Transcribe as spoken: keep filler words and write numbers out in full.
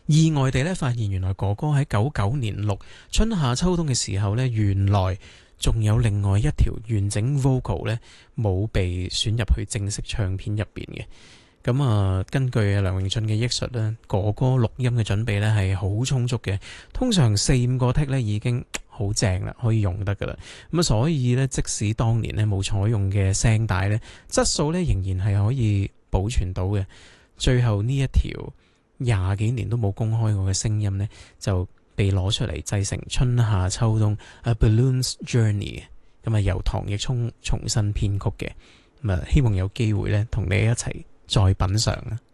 意外地咧發現原來哥哥喺九九年錄春夏秋冬嘅時候咧，原來仲有另外一條完整 vocal 咧冇被選入去正式唱片入邊嘅。咁啊，根據梁榮駿嘅憶述咧，哥哥錄音嘅準備咧係好充足嘅，通常四五個 take 咧已經好正啦，可以用得噶啦。咁啊，所以咧，即使當年咧冇採用嘅聲帶咧，質素咧仍然係可以保存到嘅。最後呢一條廿幾年都冇公開過嘅聲音咧，就被攞出嚟製成春夏秋冬 A Balloon's Journey， 咁啊由唐奕聰重新編曲嘅。咁啊，希望有機會咧同你一齊再品嘗啊！